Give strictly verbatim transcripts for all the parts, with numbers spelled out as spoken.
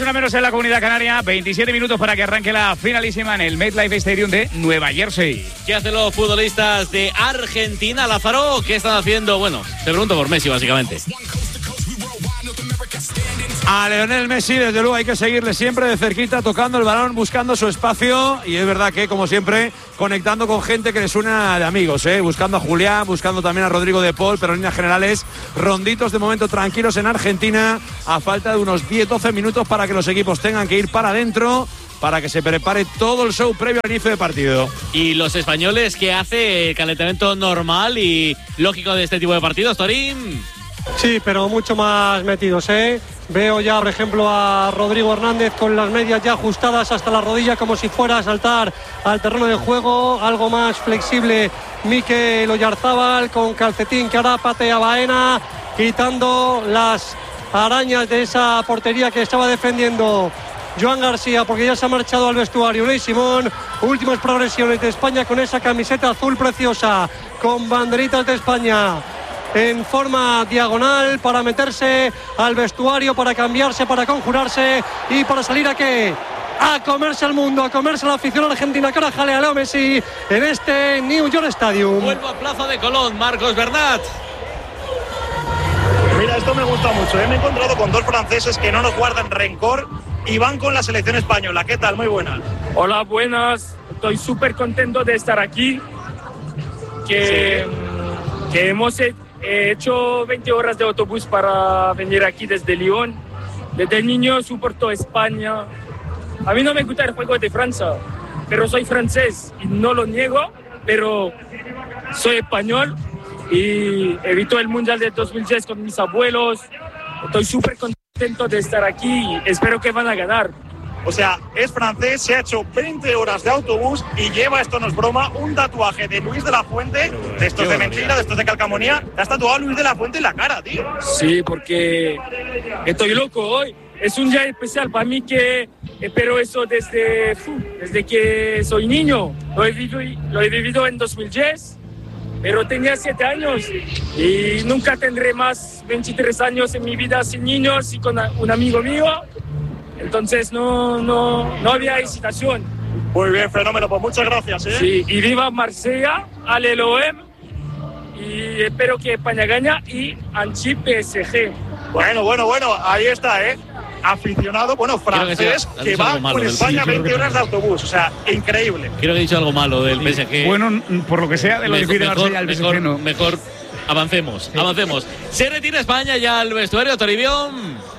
una menos en la Comunidad Canaria, veintisiete minutos para que arranque la finalísima en el MetLife Stadium de Nueva Jersey. ¿Qué hacen los futbolistas de Argentina, Lázaro? ¿Qué están haciendo? Bueno, te pregunto por Messi, básicamente. A Lionel Messi, desde luego, hay que seguirle siempre de cerquita, tocando el balón, buscando su espacio. Y es verdad que, como siempre, conectando con gente que le suena de amigos, ¿eh? Buscando a Julián, buscando también a Rodrigo de Paul, pero en líneas generales, ronditos de momento tranquilos en Argentina, a falta de unos diez doce minutos para que los equipos tengan que ir para adentro, para que se prepare todo el show previo al inicio de partido. ¿Y los españoles qué hace? Calentamiento normal y lógico de este tipo de partidos, Torín. Sí, pero mucho más metidos, ¿eh? Veo ya, por ejemplo, a Rodrigo Hernández con las medias ya ajustadas hasta la rodilla, como si fuera a saltar al terreno de juego. Algo más flexible Mikel Oyarzábal, con calcetín que ahora patea Baena, quitando las arañas de esa portería que estaba defendiendo Joan García, porque ya se ha marchado al vestuario Unai Simón. Últimas progresiones de España con esa camiseta azul preciosa, con banderitas de España en forma diagonal, para meterse al vestuario, para cambiarse, para conjurarse y para salir a qué, a comerse el mundo, a comerse la afición argentina que ahora jalea a Leo Messi en este New York Stadium. Vuelvo a Plaza de Colón, Marcos Bernat. Mira, esto me gusta mucho, ¿eh? Me he encontrado con dos franceses que no nos guardan rencor y van con la selección española. ¿Qué tal? Muy buenas. Hola, buenas. Estoy súper contento de estar aquí, que, sí. que hemos hecho He hecho veinte horas de autobús para venir aquí desde Lyon. Desde niño soporto España. A mí no me gusta el juego de Francia, pero soy francés y no lo niego, pero soy español y evito el Mundial de dos mil diez con mis abuelos. Estoy súper contento de estar aquí y espero que van a ganar. O sea, es francés, se ha hecho veinte horas de autobús y lleva, esto no es broma, un tatuaje de Luis de la Fuente, de estos de mentira, de estos de calcamonía. Te has tatuado a Luis de la Fuente en la cara, tío. Sí, porque estoy loco hoy. Es un día especial para mí, que espero eso desde, desde que soy niño. Lo he vivido, lo he vivido en dos mil diez, pero tenía siete años y nunca tendré más veintitrés años en mi vida sin niños y con un amigo mío. Entonces no, no, no había hesitación. Muy bien, fenómeno, pues muchas gracias, ¿eh? Sí, y viva Marsella, al O M, y espero que España gane y Anchi P S G. Bueno, bueno, bueno, ahí está, ¿eh? Aficionado, bueno, francés, que, que va con España veinte horas de autobús, o sea, increíble. Creo que he dicho algo malo del P S G. Bueno, por lo que sea, de lo que pide Marsella al P S G, no. Mejor, avancemos, sí. avancemos. Se retira España ya al vestuario, Toribión.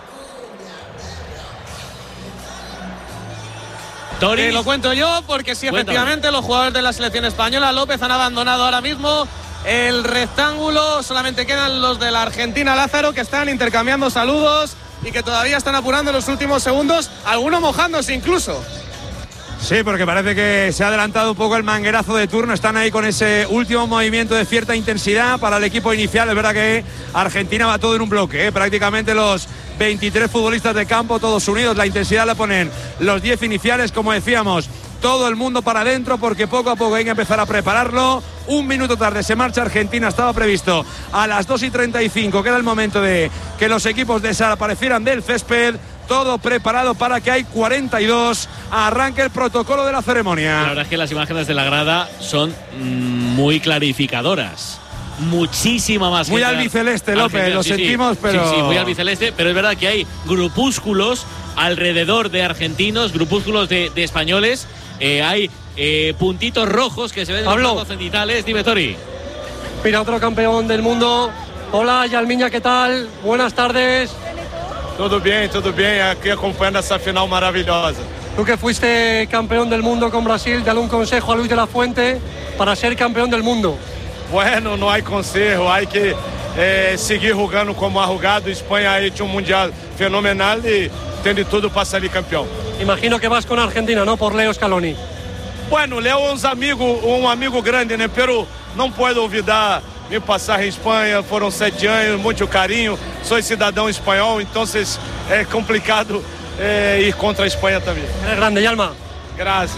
Eh, lo cuento yo, porque sí, efectivamente, Cuéntame. Los jugadores de la selección española, López, han abandonado ahora mismo el rectángulo. Solamente quedan los de la Argentina, Lázaro, que están intercambiando saludos y que todavía están apurando los últimos segundos, algunos mojándose incluso. Sí, porque parece que se ha adelantado un poco el manguerazo de turno. Están ahí con ese último movimiento de cierta intensidad para el equipo inicial. Es verdad que Argentina va todo en un bloque, ¿eh? Prácticamente los veintitrés futbolistas de campo, todos unidos. La intensidad la ponen los diez iniciales, como decíamos. Todo el mundo para adentro, porque poco a poco hay que empezar a prepararlo. Un minuto tarde se marcha Argentina. Estaba previsto a las dos y treinta y cinco, que era el momento de que los equipos desaparecieran del césped. Todo preparado para que hay cuarenta y dos. Arranque el protocolo de la ceremonia. La verdad es que las imágenes de la grada son muy clarificadoras. Muchísima más. Muy albiceleste, López, lo sí, sentimos, sí, pero. Sí, sí, muy albiceleste, pero es verdad que hay grupúsculos alrededor de argentinos, grupúsculos de, de españoles. Eh, hay eh, puntitos rojos que se ven en los platos cenitales. Dime, Tori. Mira, otro campeón del mundo. Hola, Yalmiña, ¿qué tal? Buenas tardes. Todo bien, todo bien, aquí acompañando esa final maravillosa. Tú que fuiste campeón del mundo con Brasil, dale un consejo a Luis de la Fuente para ser campeón del mundo. Bueno, no hay consejo, hay que eh, seguir jugando como ha jugado. España ha hecho un mundial fenomenal y tiene todo para salir campeón. Imagino que vas con Argentina, ¿no? Por Leo Scaloni. Bueno, Leo es un amigo, un amigo grande, ¿no? Pero no puedo olvidar mi pasaje en España, fueron siete años, mucho cariño, soy ciudadano español, entonces es complicado eh, ir contra España también. Eres grande, Yalma. Gracias.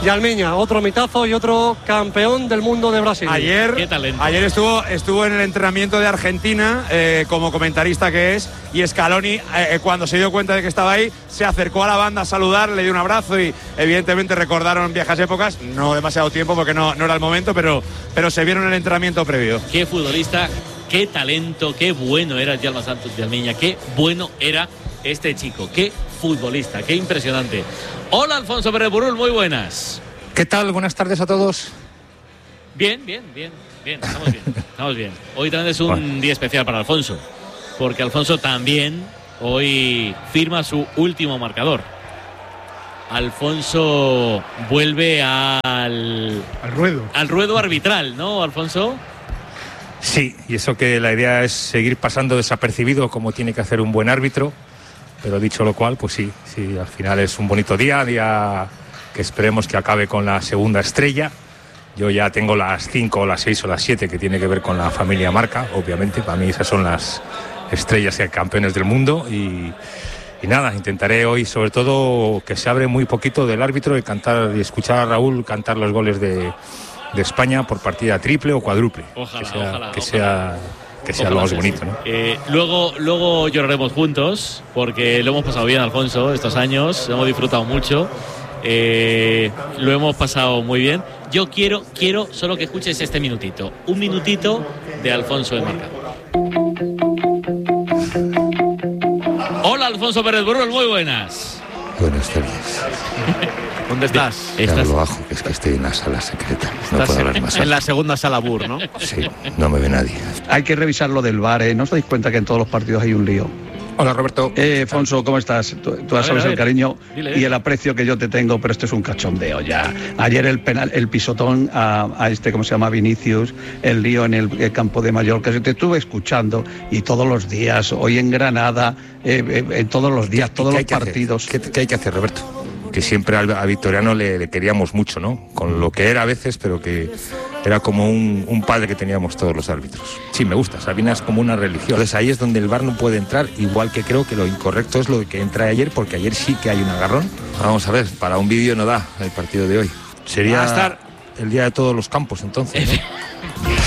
y Almeña, otro mitazo y otro campeón del mundo de Brasil. Ayer, Qué talento. ayer estuvo, estuvo en el entrenamiento de Argentina eh, como comentarista que es, y Scaloni eh, cuando se dio cuenta de que estaba ahí se acercó a la banda a saludar, le dio un abrazo y evidentemente recordaron viejas épocas, no demasiado tiempo porque no, no era el momento, pero, pero se vieron en el entrenamiento previo. Qué futbolista, qué talento, qué bueno era Yalma Santos de Almeña, qué bueno era este chico, qué futbolista, qué impresionante. Hola Alfonso Pérez Burrul, muy buenas. ¿Qué tal? Buenas tardes a todos. Bien, bien, bien, bien, estamos bien, estamos bien. Hoy también es un bueno. día especial para Alfonso, porque Alfonso también hoy firma su último marcador. Alfonso vuelve al... Al ruedo. Al ruedo arbitral, ¿no, Alfonso? Sí, y eso que la idea es seguir pasando desapercibido como tiene que hacer un buen árbitro, pero dicho lo cual, pues sí, sí, al final es un bonito día, día que esperemos que acabe con la segunda estrella. Yo ya tengo las cinco o las seis o las siete que tiene que ver con la familia Marca, obviamente, para mí esas son las estrellas y campeones del mundo y... Y nada, intentaré hoy sobre todo que se abre muy poquito del árbitro y cantar y escuchar a Raúl cantar los goles de, de España por partida triple o cuádruple. Ojalá, que sea, ojalá, que ojalá. sea, que sea Ojalá lo más sea bonito, así. ¿no? Eh, luego, luego lloraremos juntos porque lo hemos pasado bien, Alfonso, estos años, hemos disfrutado mucho, eh, lo hemos pasado muy bien. Yo quiero, quiero solo que escuches este minutito, un minutito de Alfonso en Marca. Hola Alfonso Pérez Burrul, muy buenas. Buenas tardes. ¿Dónde estás? Ya hablo bajo, que es que estoy en la sala secreta. No puedo hablar más alto. En la segunda sala B U R, ¿no? Sí, no me ve nadie. Hay que revisar lo del V A R, ¿eh? ¿No os dais cuenta que en todos los partidos hay un lío? Hola, Roberto. Eh, Alfonso, ¿cómo estás? Tú, tú A sabes ver, a el ver. cariño Dile, y el aprecio que yo te tengo, pero esto es un cachondeo ya. Ayer el penal, el pisotón a, a este, ¿cómo se llama? Vinicius, el lío en el, el campo de Mallorca. Te estuve escuchando y todos los días, hoy en Granada, eh, eh, en todos los días, todos los partidos. ¿Qué, ¿Qué hay que hacer, Roberto? Que siempre al, a Victoriano le, le queríamos mucho, ¿no? Con lo que era a veces, pero que era como un, un padre que teníamos todos los árbitros. Sí, me gusta, Sabina es como una religión. Entonces ahí es donde el V A R no puede entrar, igual que creo que lo incorrecto es lo que entra ayer, porque ayer sí que hay un agarrón. Vamos a ver, para un vídeo no da el partido de hoy. Sería Va a estar el día de todos los campos, entonces, ¿no?